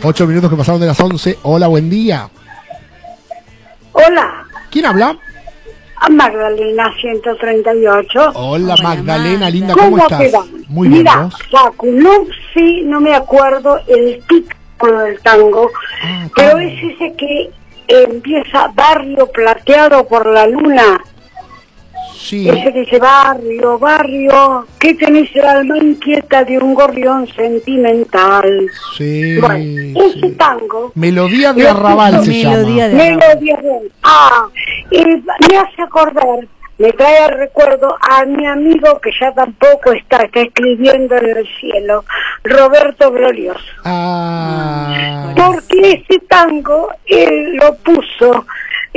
8 minutos que pasaron de las 11. Hola, buen día. Hola. ¿Quién habla? Magdalena 138. Hola, Magdalena, linda, ¿Cómo ¿cómo estás? te va? Muy bien, Mira, ¿vos? Facu, no sé, no me acuerdo el título del tango, pero es ese que empieza Barrio Plateado por la Luna. Sí. Ese que dice barrio, barrio, que tenés el alma inquieta de un gorrión sentimental. Sí. Bueno, ese tango. Melodía de Arrabal se llama. Melodía de me hace acordar, me trae al recuerdo a mi amigo que ya tampoco está escribiendo en el cielo, Roberto Glorioso. Porque ese tango él lo puso